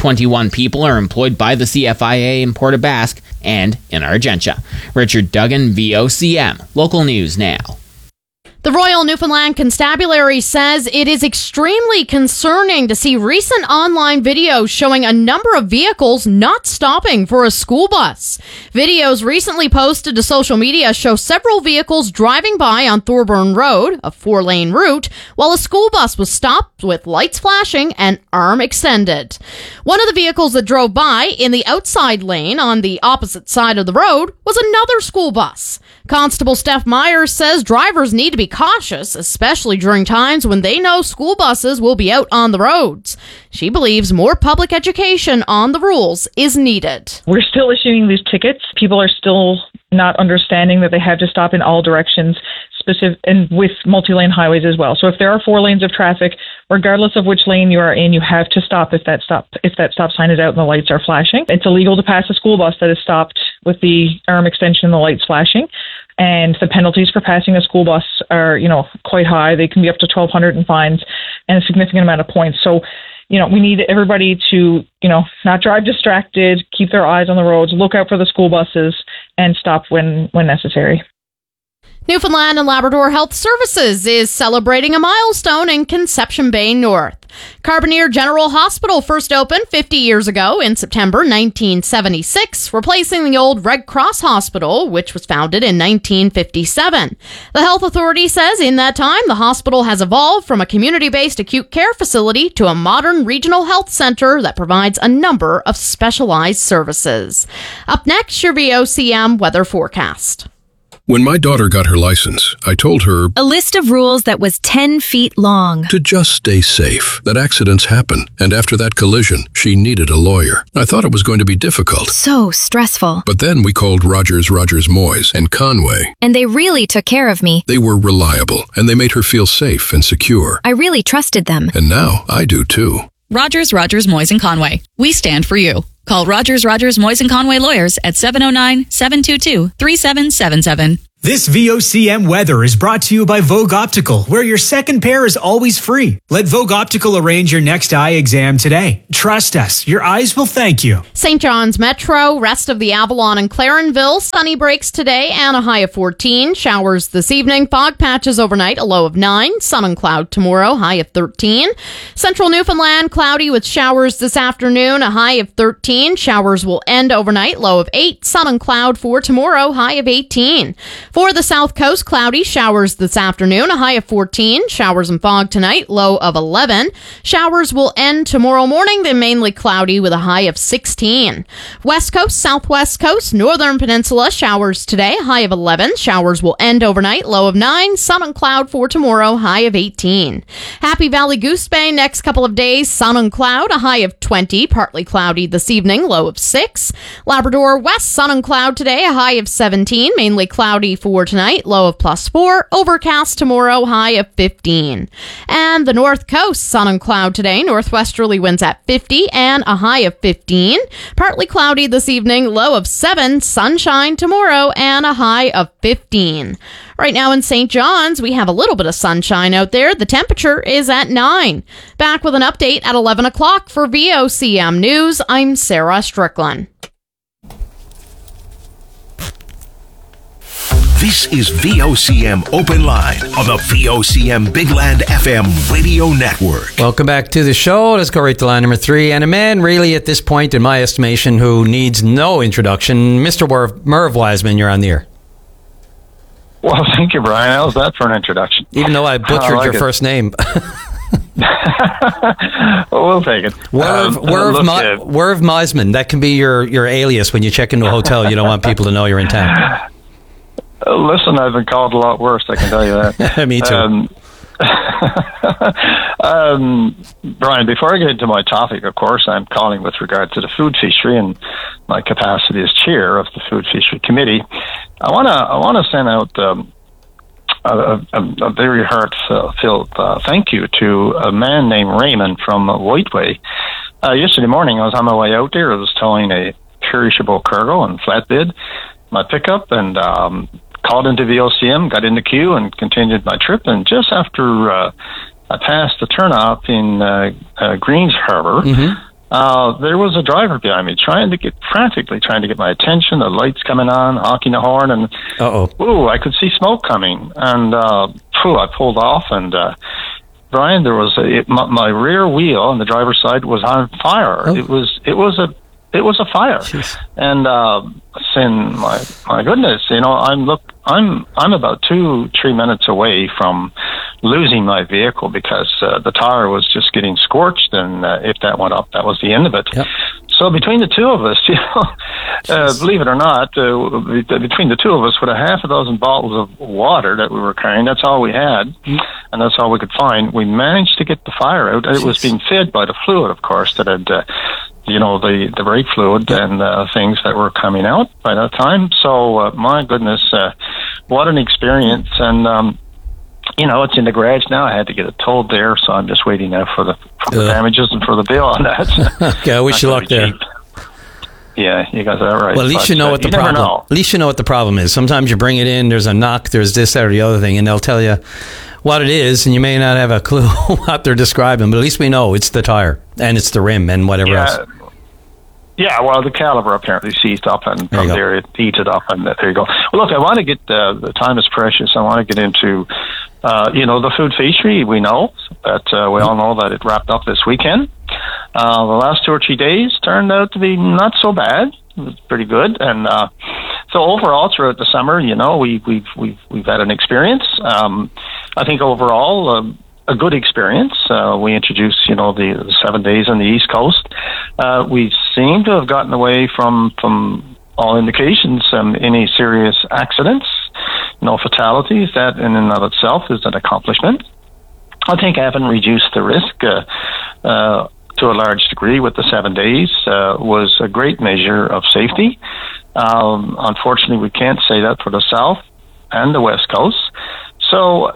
21 people are employed by the CFIA in Port aux Basques and in Argentia. Richard Duggan, VOCM. Local news now. The Royal Newfoundland Constabulary says it is extremely concerning to see recent online videos showing a number of vehicles not stopping for a school bus. Videos recently posted to social media show several vehicles driving by on Thorburn Road, a 4-lane route, while a school bus was stopped with lights flashing and arm extended. One of the vehicles that drove by in the outside lane on the opposite side of the road was another school bus. Constable Steph Myers says drivers need to be cautious, especially during times when they know school buses will be out on the roads. She believes more public education on the rules is needed. We're still issuing these tickets. People are still not understanding that they have to stop in all directions, and with multi-lane highways as well. So if there are 4 lanes of traffic, regardless of which lane you are in, you have to stop if that stop sign is out and the lights are flashing. It's illegal to pass a school bus that is stopped with the arm extension and the lights flashing. And the penalties for passing a school bus are, quite high. They can be up to $1,200 in fines and a significant amount of points. So, we need everybody to, not drive distracted, keep their eyes on the roads, look out for the school buses, and stop when necessary. Newfoundland and Labrador Health Services is celebrating a milestone in Conception Bay North. Carbonear General Hospital first opened 50 years ago in September 1976, replacing the old Red Cross Hospital, which was founded in 1957. The health authority says in that time, the hospital has evolved from a community-based acute care facility to a modern regional health center that provides a number of specialized services. Up next, your VOCM weather forecast. When my daughter got her license, I told her a list of rules that was 10 feet long. To just stay safe, that accidents happen, and after that collision, she needed a lawyer. I thought it was going to be difficult. So stressful. But then we called Rogers Moyes and Conway. And they really took care of me. They were reliable, and they made her feel safe and secure. I really trusted them. And now I do too. Rogers, Moyes and Conway. We stand for you. Call Rogers, Moyes and Conway lawyers at 709-722-3777. This VOCM weather is brought to you by Vogue Optical, where your second pair is always free. Let Vogue Optical arrange your next eye exam today. Trust us, your eyes will thank you. St. John's Metro, rest of the Avalon and Clarenville, sunny breaks today and a high of 14. Showers this evening, fog patches overnight, a low of 9. Sun and cloud tomorrow, high of 13. Central Newfoundland, cloudy with showers this afternoon, a high of 13. Showers will end overnight, low of 8. Sun and cloud for tomorrow, high of 18. For the South Coast, cloudy, showers this afternoon, a high of 14. Showers and fog tonight, low of 11. Showers will end tomorrow morning, then mainly cloudy with a high of 16. West Coast, Southwest Coast, Northern Peninsula, showers today, a high of 11. Showers will end overnight, low of 9. Sun and cloud for tomorrow, high of 18. Happy Valley Goose Bay, next couple of days, sun and cloud, a high of 20. Partly cloudy this evening, low of 6. Labrador West, sun and cloud today, a high of 17. Mainly cloudy for tonight, low of +4. Overcast tomorrow, high of 15. And the North Coast, sun and cloud today, northwesterly winds at 50 and a high of 15. Partly cloudy this evening, low of 7. Sunshine tomorrow and a high of 15. Right now in St. John's, we have a little bit of sunshine out there. The temperature is at 9. Back with an update at 11 o'clock for VOCM News. I'm Sarah Strickland. This is VOCM Open Line on the VOCM Big Land FM radio network. Welcome back to the show. Let's go right to line number 3. And a man really at this point, in my estimation, who needs no introduction, Mr. Merv Wiseman, you're on the air. Well, thank you, Brian. How's that for an introduction? Even though I butchered your first name. Well, we'll take it. Werv Meisman. That can be your alias when you check into a hotel. You don't want people to know you're in town. Listen, I've been called a lot worse, I can tell you that. Me too. Brian, before I get into my topic, of course, I'm calling with regard to the food fishery and my capacity as chair of the Food Fishery Committee. I want to send out a very heartfelt thank you to a man named Raymond from Whiteway. Yesterday morning, I was on my way out there. I was towing a perishable cargo and flatbed, my pickup, and called into VOCM, got in the queue, and continued my trip. And just after I passed the turnoff in Greens Harbor, there was a driver behind me frantically trying to get my attention. The lights coming on, honking the horn, and I could see smoke coming. And I pulled off, and Brian, there was my rear wheel on the driver's side was on fire. It was a fire. Jeez. And saying, my goodness, I'm about 2-3 minutes away from losing my vehicle because the tire was just getting scorched, and if that went up, that was the end of it. Yep. So between the two of us, believe it or not, between the two of us, with a half a dozen bottles of water that we were carrying, that's all we had, and that's all we could find. We managed to get the fire out. It was being fed by the fluid, of course, that had the brake fluid and things that were coming out by that time. So, my goodness, what an experience. And, it's in the garage now. I had to get it towed there, so I'm just waiting now for the damages and for the bill on that. Okay, I wish you luck there. Yeah, you got that right. Well, at least you know what the problem. At least you know what the problem is. Sometimes you bring it in, there's a knock, there's this, that, or the other thing, and they'll tell you what it is, and you may not have a clue what they're describing, but at least we know it's the tire and it's the rim and whatever else. Yeah, well, the caliber apparently seized up, and from there it heated up, and there you go. Well, look, I want to get, the time is precious. I want to get into, the food fishery. We know that, we all know that it wrapped up this weekend. The last 2 or 3 days turned out to be not so bad. It was pretty good, and so overall throughout the summer, we've had an experience. I think overall, a good experience. We introduced, the 7 days on the East Coast. We seem to have gotten away from all indications, any serious accidents. no fatalities. That in and of itself is an accomplishment. I think having reduced the risk to a large degree with the 7 days was a great measure of safety. Unfortunately, we can't say that for the South and the West Coast. So,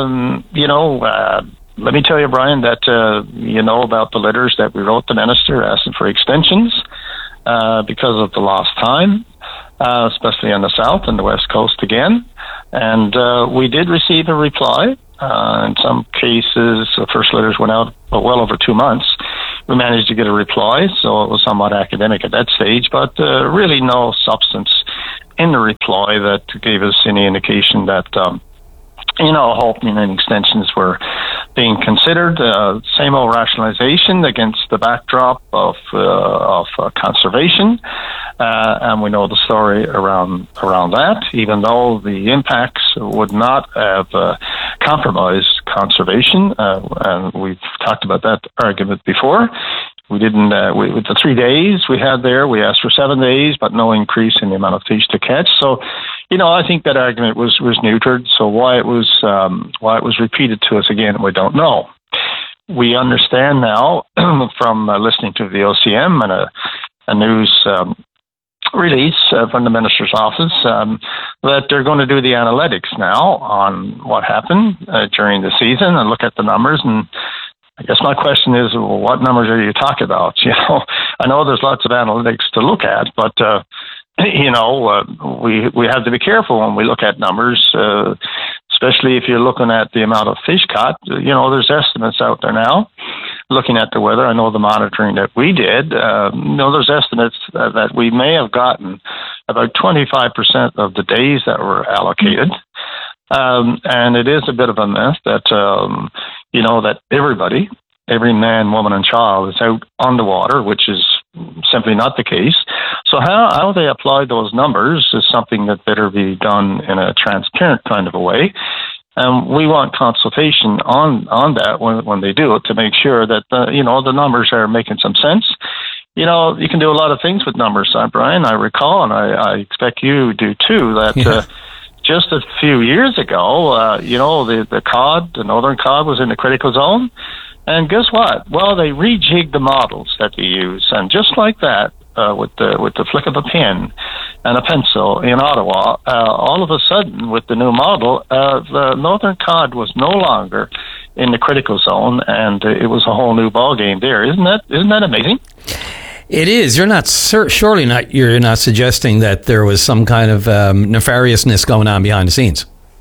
let me tell you, Brian, that you know about the letters that we wrote the minister asking for extensions because of the lost time, especially on the South and the West Coast again. And we did receive a reply. In some cases, the first letters went out well over 2 months. We managed to get a reply, so it was somewhat academic at that stage, but really no substance in the reply that gave us any indication that, opening and extensions were being considered. Same old rationalization against the backdrop of conservation, and we know the story around that. Even though the impacts would not have compromised conservation, and we've talked about that argument before. We didn't, with the 3 days we had there, we asked for 7 days, but no increase in the amount of fish to catch. So, I think that argument was neutered. So why it was repeated to us again, we don't know. We understand now from listening to the OCM and a news release from the minister's office that they're going to do the analytics now on what happened during the season and look at the numbers. And I guess my question is, well, what numbers are you talking about? I know there's lots of analytics to look at, but we have to be careful when we look at numbers, especially if you're looking at the amount of fish caught. There's estimates out there now. Looking at the weather, I know the monitoring that we did. There's estimates that we may have gotten about 25% of the days that were allocated. And it is a bit of a myth that, that every man, woman, and child is out on the water, which is simply not the case. So how they apply those numbers is something that better be done in a transparent kind of a way. And we want consultation on that when they do it to make sure that, the numbers are making some sense. You can do a lot of things with numbers, Brian. I recall, and I expect you do too, that just a few years ago, the cod, the northern cod, was in the critical zone. And guess what? Well, they rejigged the models that they use. And just like that, with the flick of a pen and a pencil in Ottawa, all of a sudden, with the new model, the northern cod was no longer in the critical zone, and it was a whole new ball game there. Isn't that amazing? It is. You're not suggesting that there was some kind of nefariousness going on behind the scenes.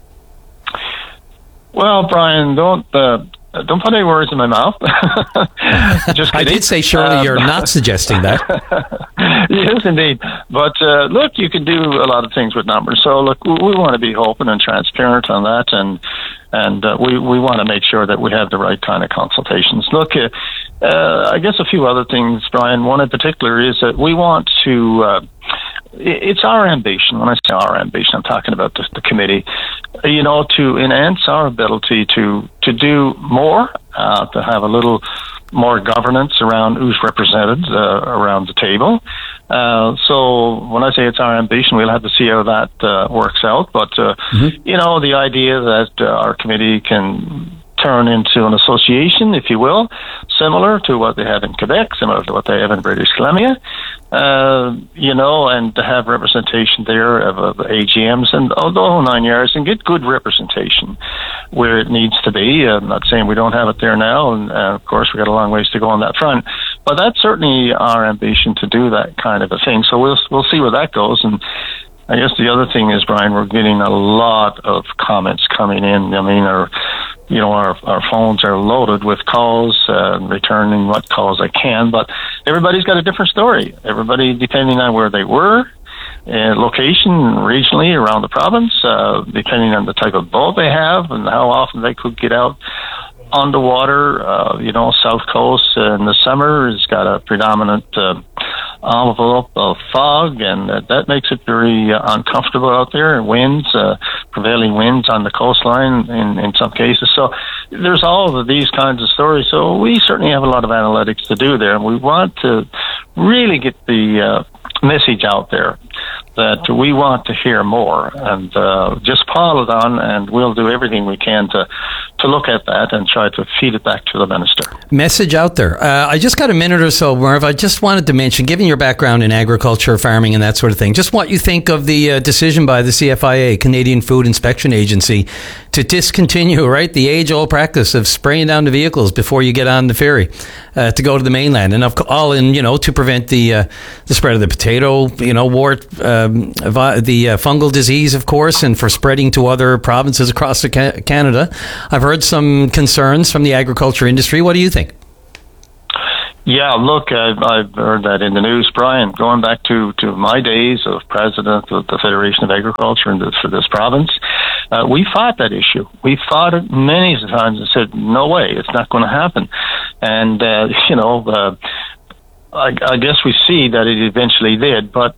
Well, Brian, don't put any words in my mouth. Just kidding. I did say surely you're not suggesting that. Yes, indeed. But look, you can do a lot of things with numbers. So look, we want to be open and transparent on that, and we want to make sure that we have the right kind of consultations. Look, I guess a few other things, Brian. One in particular is that we want to. It's our ambition. When I say our ambition, I'm talking about the committee. To enhance our ability to do more, to have a little more governance around who's represented around the table. So when I say it's our ambition, we'll have to see how that works out. But the idea that our committee can turn into an association, if you will, similar to what they have in Quebec, similar to what they have in British Columbia, and to have representation there of AGMs and the whole 9 yards, and get good representation where it needs to be. I'm not saying we don't have it there now, and of course we've got a long ways to go on that front, but that's certainly our ambition to do that kind of a thing. So we'll see where that goes. And I guess the other thing is, Brian, we're getting a lot of comments coming in. I mean, our phones are loaded with calls, returning what calls I can, but everybody's got a different story. Everybody, depending on where they were, location, regionally around the province, depending on the type of boat they have and how often they could get out on the water. South Coast in the summer has got a predominant envelope of fog, and that makes it very uncomfortable out there. Winds, prevailing winds on the coastline in some cases. So there's all of these kinds of stories. So we certainly have a lot of analytics to do there, and we want to really get the message out there that we want to hear more, and just pile it on, and we'll do everything we can to look at that and try to feed it back to the minister. Message out there. I just got a minute or so, Merv. I just wanted to mention, given your background in agriculture, farming, and that sort of thing, just what you think of the decision by the CFIA, Canadian Food Inspection Agency, to discontinue, right, the age-old practice of spraying down the vehicles before you get on the ferry to go to the mainland, and all in, to prevent the spread of the potato, wart, the fungal disease, of course, and for spreading to other provinces across Canada. I've heard some concerns from the agriculture industry. What do you think? Yeah, look, I've heard that in the news, Brian. Going back to my days of president of the Federation of Agriculture for this province, we fought that issue. We fought it many times and said, no way, it's not going to happen. And, I guess we see that it eventually did, but,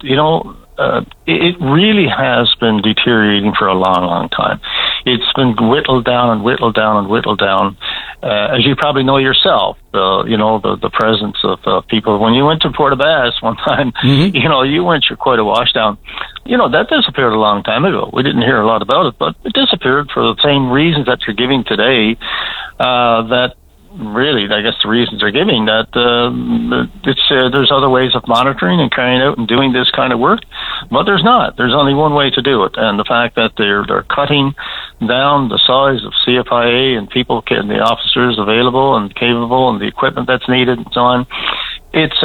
it really has been deteriorating for a long, long time. It's been whittled down and whittled down and whittled down. As you probably know yourself, the presence of people. When you went to Port aux Basques one time, you went through quite a washdown. That disappeared a long time ago. We didn't hear a lot about it, but it disappeared for the same reasons that you're giving today, that really, I guess the reasons they're giving that there's other ways of monitoring and carrying out and doing this kind of work, but there's not. There's only one way to do it, and the fact that they're cutting down the size of CFIA and people getting the officers available and capable and the equipment that's needed and so on. It's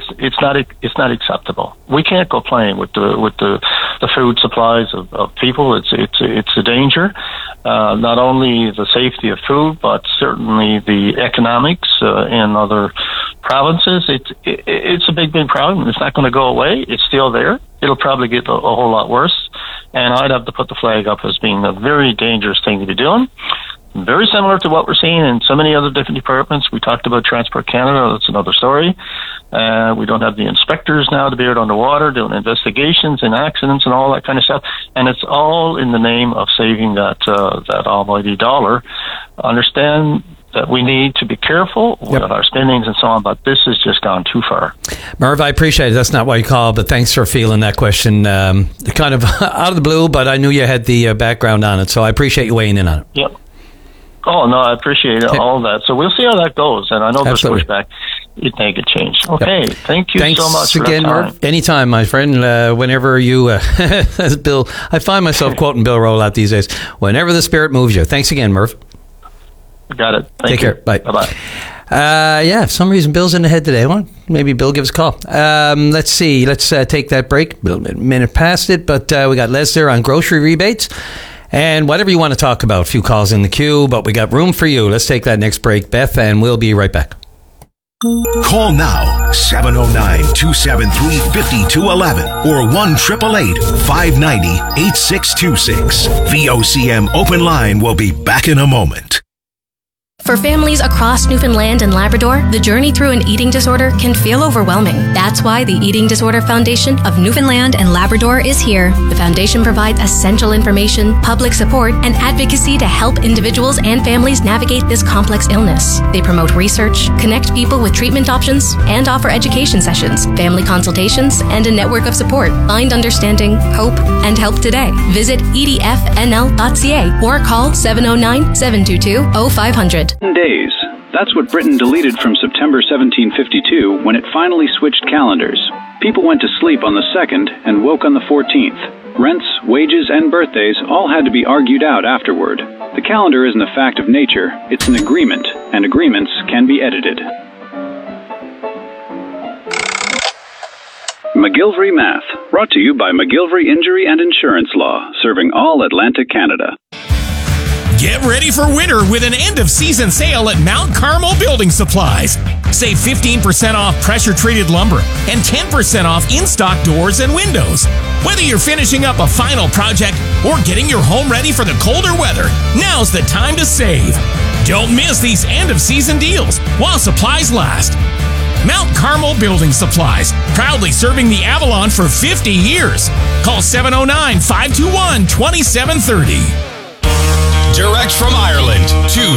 not acceptable. We can't go playing with the food supplies of people. It's a danger. Not only the safety of food, but certainly the economics in other provinces. It's a big problem. It's not going to go away. It's still there. It'll probably get a whole lot worse. And I'd have to put the flag up as being a very dangerous thing to be doing. Very similar to what we're seeing in so many other different departments. We talked about Transport Canada. That's another story. We don't have the inspectors now to be out on the water doing investigations and accidents and all that kind of stuff. And it's all in the name of saving that almighty dollar. Understand that we need to be careful with our spendings and so on, but this has just gone too far. Merv, I appreciate it. That's not why you called, but thanks for feeling that question kind of out of the blue, but I knew you had the background on it, so I appreciate you weighing in on it. Yep. Oh, no, I appreciate all that. So we'll see how that goes, and I know there's pushback. You'd make a change. Okay, thank you so much for again, that time. Merv. Anytime, my friend. Whenever you, as Bill, I find myself quoting Bill Rowlatt these days. Whenever the spirit moves you. Thanks again, Merv. Got it. Take care. Bye. Bye-bye. For some reason, Bill's in the head today. Well, maybe Bill gives a call. Let's see. Let's take that break. A minute past it, but we got Les there on grocery rebates. And whatever you want to talk about, a few calls in the queue, but we got room for you. Let's take that next break, Beth, and we'll be right back. Call now, 709-273-5211 or 1-888-590-8626. VOCM Open Line will be back in a moment. For families across Newfoundland and Labrador, the journey through an eating disorder can feel overwhelming. That's why the Eating Disorder Foundation of Newfoundland and Labrador is here. The foundation provides essential information, public support, and advocacy to help individuals and families navigate this complex illness. They promote research, connect people with treatment options, and offer education sessions, family consultations, and a network of support. Find understanding, hope, and help today. Visit edfnl.ca or call 709-722-0500. Days. That's what Britain deleted from September 1752 when it finally switched calendars. People went to sleep on the 2nd and woke on the 14th. Rents, wages, and birthdays all had to be argued out afterward. The calendar isn't a fact of nature, it's an agreement, and agreements can be edited. McGilvery Math, brought to you by McGilvery Injury and Insurance Law, serving all Atlantic Canada. Get ready for winter with an end-of-season sale at Mount Carmel Building Supplies. Save 15% off pressure-treated lumber and 10% off in-stock doors and windows. Whether you're finishing up a final project or getting your home ready for the colder weather, now's the time to save. Don't miss these end-of-season deals while supplies last. Mount Carmel Building Supplies, proudly serving the Avalon for 50 years. Call 709-521-2730. Direct from Ireland to